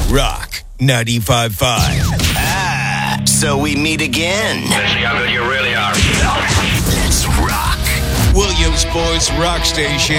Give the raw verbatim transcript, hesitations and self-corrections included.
Rock ninety-five point five. Ah, so we meet again. Let's see how good you really are. Let's rock. Williamsburg's Rock Station.